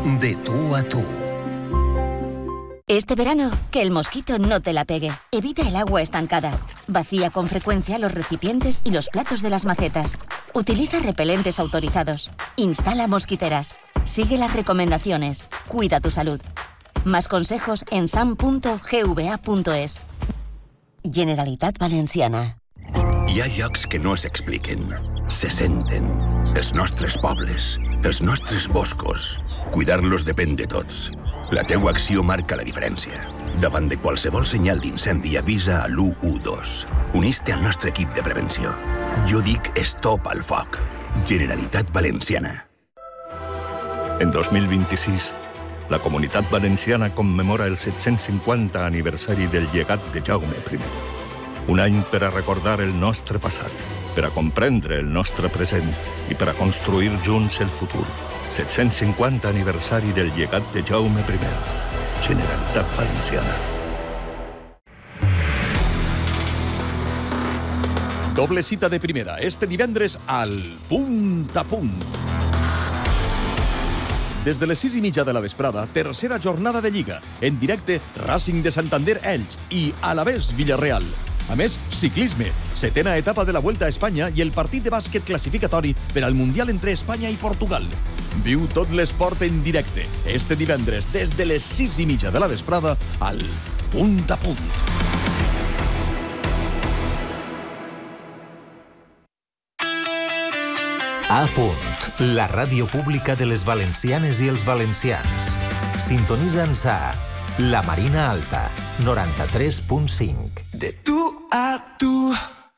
De tú a tú. Este verano, que el mosquito no te la pegue. Evita el agua estancada. Vacía con frecuencia los recipientes y los platos de las macetas. Utiliza repelentes autorizados. Instala mosquiteras. Sigue las recomendaciones. Cuida tu salud. Más consejos en sam.gva.es. Generalitat Valenciana. Hi ha llocs que no s'expliquen, se senten. Els nostres pobles, els nostres boscos. Cuidar-los depèn de tots. La teua acció marca la diferència. Davant de qualsevol senyal d'incendi, avisa a l'112. Unís-te al nostre equip de prevenció. Jo dic stop al foc. Generalitat Valenciana. En 2026, la Comunitat Valenciana commemora el 750 aniversari del llegat de Jaume I. Un any per a recordar el nostre passat, per a comprendre el nostre present i per a construir junts el futur. 750 aniversari del llegat de Jaume I. Generalitat Valenciana. Doble cita de primera, este divendres al Punt a Punt. Des de les 6:30 de la vesprada, tercera jornada de Lliga. En directe, Racing de Santander Elx i Alavés Villarreal. A més, ciclisme, setena etapa de la Vuelta a Espanya i el partit de bàsquet classificatori per al Mundial entre Espanya i Portugal. Viu tot l'esport en directe, este divendres, des de les 6:30 de la vesprada, al Punt a Punt. A Punt, la ràdio pública de les valencianes i els valencians. Sintonitza'ns a La Marina Alta, 93.5. De tú a tú.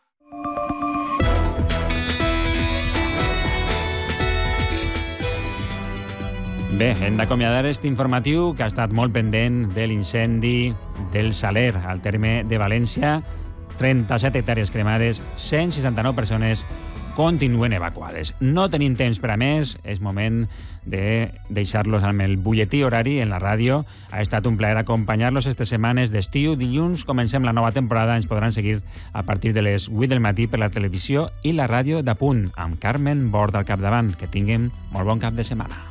Bé, hem d'acomiadar aquest informatiu que ha estat molt pendent de l'incendi del Saler, al terme de València. 37 hectàrees cremades, 169 persones continuen evacuades. No tenim temps per a més, és moment de deixar-los amb el butlletí horari en la ràdio. Ha estat un plaer acompanyar-los aquestes setmanes d'estiu. Dilluns comencem la nova temporada, ens podran seguir a partir de les 8 del matí per la televisió i la ràdio d'A Punt, amb Carmen Bord al capdavant. Que tinguem molt bon cap de setmana.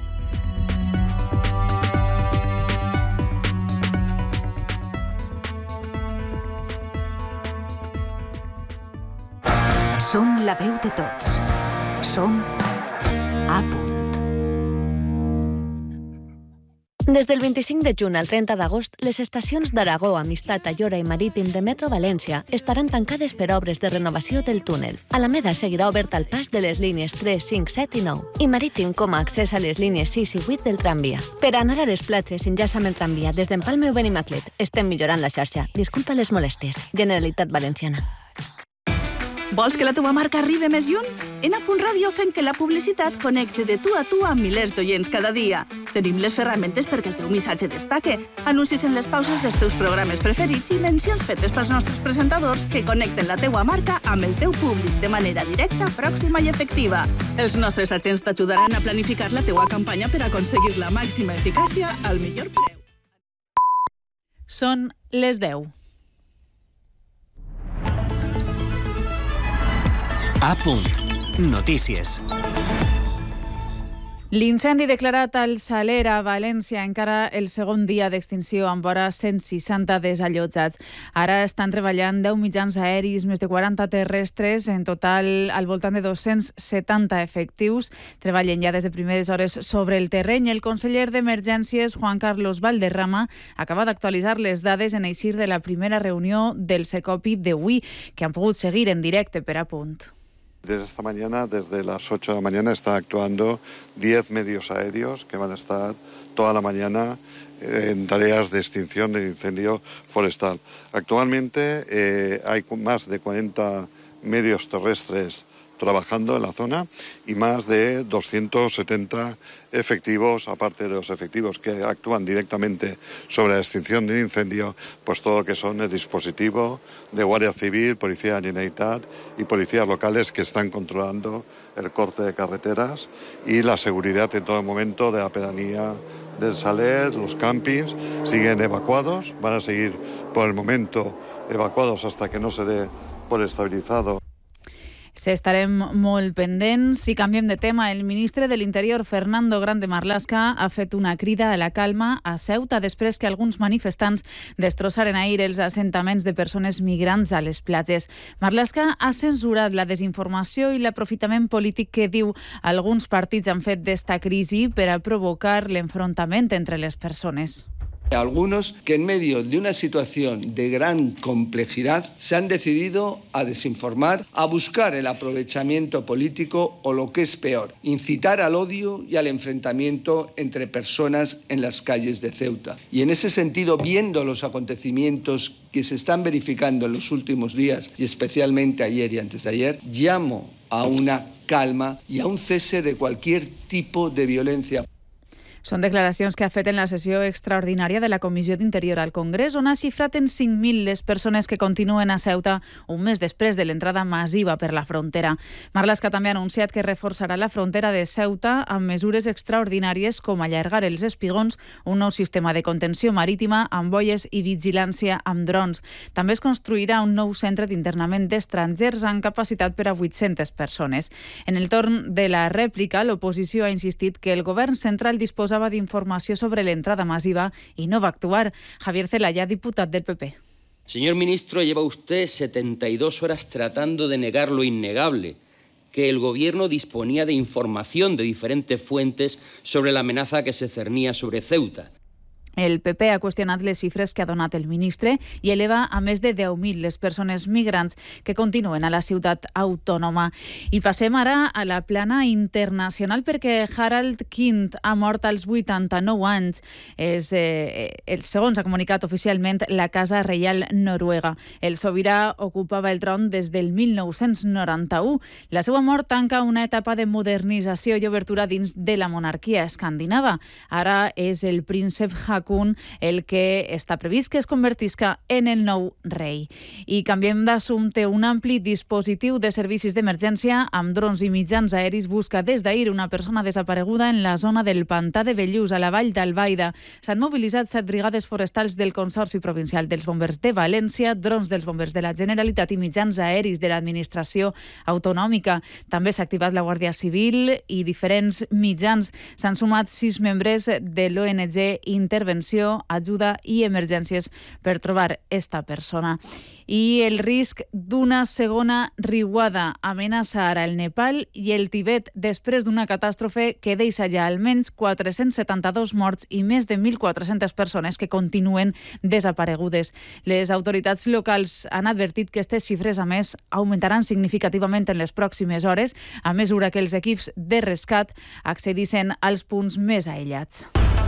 Som la veu de tots. Som A Punt. Des del 25 de juny al 30 d'agost, les estacions d'Aragó, Amistat, Ayora i Marítim de Metro València estaran tancades per obres de renovació del túnel. Alameda seguirà obert al pas de les línies 3, 5, 7 i 9, i Marítim com a accés a les línies 6 i 8 del tramvia. Per anar a les platges, enllaça'm el tramvia des d'Empalme o Benimaclet. Estem millorant la xarxa. Disculpa les molèsties. Generalitat Valenciana. Vols que la teva marca arribi més lluny? En A Punt Ràdio fem que la publicitat connecti de tu a tu amb milers d'oients cada dia. Tenim les ferramentes perquè el teu missatge destaque, anuncis en les pauses dels teus programes preferits i mencions fetes pels nostres presentadors que connecten la teua marca amb el teu públic de manera directa, pròxima i efectiva. Els nostres agents t'ajudaran a planificar la teua campanya per aconseguir la màxima eficàcia al millor preu. Són les 10. A Punt. Notícies. L'incendi declarat al Saler a València encara el segon dia d'extinció amb vora 160 desallotjats. Ara estan treballant 10 mitjans aeris, més de 40 terrestres, en total al voltant de 270 efectius. Treballen ja des de primeres hores sobre el terreny. El conseller d'Emergències, Juan Carlos Valderrama, acaba d'actualitzar les dades en eixir de la primera reunió del Secopi d'avui, que han pogut seguir en directe per A Punt. Desde esta mañana, desde las 8 de la mañana, están actuando 10 medios aéreos que van a estar toda la mañana en tareas de extinción del incendio forestal. Actualmente hay más de 40 medios terrestres trabajando en la zona y más de 270 efectivos, aparte de los efectivos que actúan directamente sobre la extinción del incendio, pues todo lo que son el dispositivo de Guardia Civil, Policía de Generalitat y policías locales que están controlando el corte de carreteras y la seguridad en todo momento de la pedanía del Saler. Los campings siguen evacuados, van a seguir por el momento evacuados hasta que no se dé por estabilizado. Estarem molt pendents. Si canviem de tema, el ministre de l'Interior, Fernando Grande Marlaska, ha fet una crida a la calma a Ceuta després que alguns manifestants destrossaren ahir els assentaments de persones migrants a les platges. Marlaska ha censurat la desinformació i l'aprofitament polític que diu alguns partits han fet d'esta crisi per a provocar l'enfrontament entre les persones. Algunos que en medio de una situación de gran complejidad se han decidido a desinformar, a buscar el aprovechamiento político o lo que es peor, incitar al odio y al enfrentamiento entre personas en las calles de Ceuta. Y en ese sentido, viendo los acontecimientos que se están verificando en los últimos días y especialmente ayer y antes de ayer, llamo a una calma y a un cese de cualquier tipo de violencia. Són declaracions que ha fet en la sessió extraordinària de la Comissió d'Interior al Congrés, on ha xifrat en 5.000 les persones que continuen a Ceuta un mes després de l'entrada massiva per la frontera. Marlaska també ha anunciat que reforçarà la frontera de Ceuta amb mesures extraordinàries com allargar els espigons, un nou sistema de contenció marítima amb boies i vigilància amb drons. També es construirà un nou centre d'internament d'estrangers amb capacitat per a 800 persones. En el torn de la rèplica, l'oposició ha insistit que el govern central disposa d'informació sobre l'entrada massiva y no va a actuar. Javier Zelaya, diputat del PP. Señor ministro, lleva usted 72 horas tratando de negar lo innegable, que el gobierno disponía de información de diferentes fuentes sobre la amenaza que se cernía sobre Ceuta. El PP ha qüestionat les xifres que ha donat el ministre i eleva a més de 10.000 les persones migrants que continuen a la ciutat autònoma. I passem ara a la plana internacional perquè Harald Kind ha mort als 89 anys. Segons ha comunicat oficialment la Casa Reial Noruega. El sobirà ocupava el tron des del 1991. La seva mort tanca una etapa de modernització i obertura dins de la monarquia escandinava. Ara és el príncep Haakon el que està previst que es convertisca en el nou rei. I canviem d'assumpte. Un ampli dispositiu de servicis d'emergència amb drons i mitjans aeris busca des d'ahir una persona desapareguda en la zona del Pantà de Bellús, a la vall d'Albaida. S'han mobilitzat 7 brigades forestals del Consorci Provincial dels Bombers de València, drons dels bombers de la Generalitat i mitjans aeris de l'administració autonòmica. També s'ha activat la Guàrdia Civil i diferents mitjans. S'han sumat 6 membres de l'ONG Intervenció, Ajuda i Emergències per trobar esta persona. I el risc d'una segona riuada amenaça ara el Nepal i el Tibet després d'una catàstrofe que deixa ja almenys 472 morts i més de 1.400 persones que continuen desaparegudes. Les autoritats locals han advertit que aquestes xifres, a més, augmentaran significativament en les pròximes hores a mesura que els equips de rescat accedissin als punts més aïllats.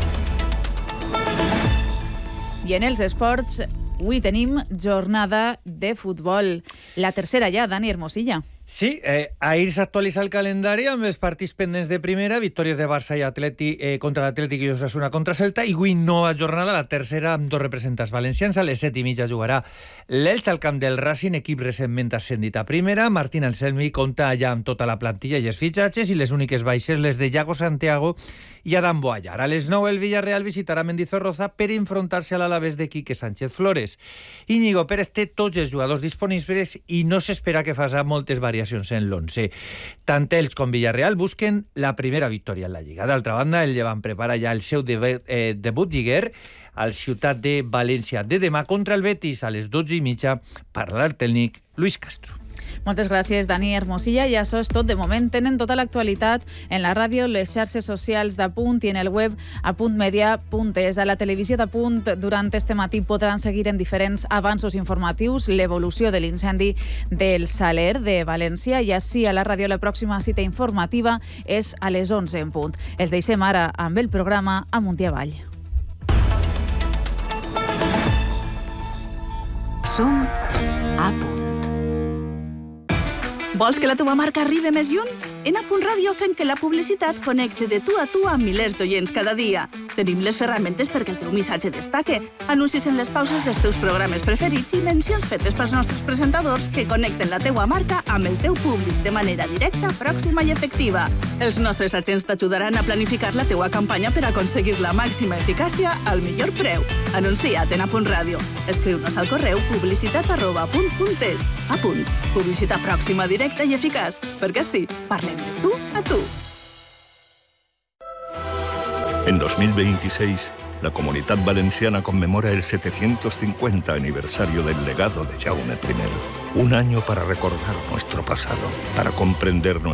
I en els esports, avui tenim jornada de futbol. La tercera ja, Dani Hermosilla. Sí, ahir s'actualitza el calendari amb els partits pendents de primera, victòries de Barça i Atleti contra l'Atlètic i Osasuna contra Celta, i avui nova jornada, la tercera amb 2 representants valencians. A les 7:30 jugarà l'Elx al camp del Racing, equip recentment ascendit a primera. Martín Anselmi compta ja amb tota la plantilla i els fitxatges, i les úniques baixes les de Iago Santiago i Adam Boallar. A les 9 el Villarreal visitarà Mendizorroza per enfrontar-se a l'Alavés de Quique Sánchez Flores. Íñigo Pérez té tots els jugadors disponibles i no s'espera que faci moltes variacions en l'11. Tant Elx com Villarreal busquen la primera victòria en la Lliga. D'altra banda, el Llevant prepara ja el seu debut lliguer al Ciutat de València de demà contra el Betis a les 12:30. Parlarà el tècnic Luis Castro. Moltes gràcies, Dani Hermosilla. I això és tot de moment. Tenen tota l'actualitat en la ràdio, les xarxes socials d'Apunt i en el web apuntmedia.es. A la televisió d'Apunt, durant este matí podran seguir en diferents avanços informatius l'evolució de l'incendi del Saler de València, i així a la ràdio la pròxima cita informativa és a les 11 en punt. Els deixem ara amb el programa Amunt i Avall. Som a Punt. Vols que la teva marca arribi més lluny? En A.Radio fem que la publicitat connecti de tu a tu amb milers d'oients cada dia. Tenim les ferramentes perquè el teu missatge destaque, anuncis en les pauses dels teus programes preferits i mencions fetes pels nostres presentadors que connecten la teua marca amb el teu públic de manera directa, pròxima i efectiva. Els nostres agents t'ajudaran a planificar la teua campanya per aconseguir la màxima eficàcia al millor preu. Anuncia't en A.Punt Ràdio. Escriu-nos al correu publicitat@apunt.es. A Punt. Publicitat pròxima, directa i eficaç. Perquè sí, parlem de tu a tu. En 2026, la Comunitat Valenciana conmemora el 750 aniversario del legado de Jaume I. Un año para recordar nuestro pasado, para comprender